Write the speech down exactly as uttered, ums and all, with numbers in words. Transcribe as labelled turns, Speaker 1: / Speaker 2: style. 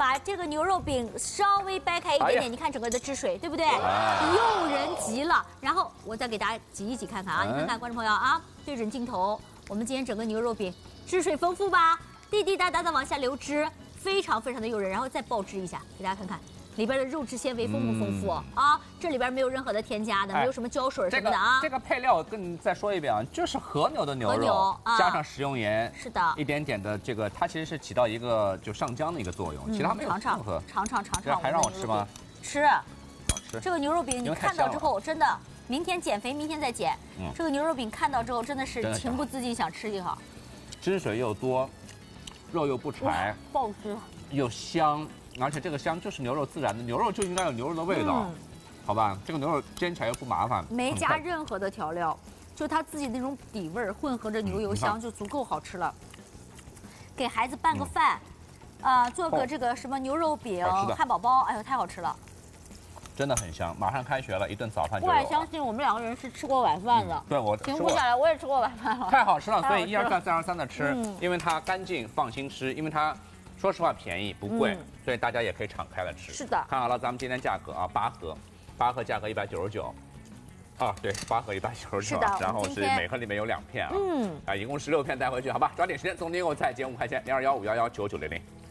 Speaker 1: 把这个牛肉饼稍微掰开一点点，你看整个的汁水，对不对？
Speaker 2: 哎、
Speaker 1: 诱人极了。然后我再给大家挤一挤看看啊，你看看观众朋友啊，对准镜头，我们今天整个牛肉饼汁水丰富吧，滴滴答答的往下流汁，非常非常的诱人。然后再爆汁一下，给大家看看。 里边的肉质纤维丰不丰富、嗯、啊？这里边没有任何的添加的，哎、没有什么胶水什么的啊。
Speaker 2: 这个、这个配料跟你再说一遍啊，就是和牛的牛肉，
Speaker 1: 牛啊、
Speaker 2: 加上食用盐，
Speaker 1: 是的，
Speaker 2: 一点点的这个，它其实是起到一个就上浆的一个作用，嗯、其他没有任何。
Speaker 1: 尝尝尝尝，
Speaker 2: 这还让我吃吗？
Speaker 1: 吃，
Speaker 2: 好吃。
Speaker 1: 这个牛肉饼你看到之后，真的，明天减肥，明天再减。嗯、这个牛肉饼看到之后，真的是情不自禁想吃一口。
Speaker 2: 汁水又多，肉又不柴，
Speaker 1: 爆汁，
Speaker 2: 又香。 而且这个香就是牛肉自然的，牛肉就应该有牛肉的味道，嗯、好吧？这个牛肉煎起来又不麻烦，
Speaker 1: 没加任何的调料，就它自己那种底味儿混合着牛油香，就足够好吃了。给孩子拌个饭，啊、嗯呃，做个这个什么牛肉饼、汉堡包，哎呦，太好吃了！
Speaker 2: 真的很香，马上开学了，一顿早饭就有。
Speaker 1: 我也相信我们两个人是吃过晚饭的，
Speaker 2: 嗯、对我
Speaker 1: 停不下来，我也吃过晚饭了，
Speaker 2: 太好吃了，所以一而再再而三的吃，嗯、因为它干净，放心吃，因为它。 说实话，便宜不贵，嗯、所以大家也可以敞开了吃。
Speaker 1: 是的，
Speaker 2: 看好了，咱们今天价格啊，八盒，八盒价格一百九十九，啊，对，八盒一百九十九，然后是每盒里面有两片啊，嗯，啊，一共十六片带回去，好吧，抓紧时间，总订购菜减五块钱，零二幺五幺幺九九零零。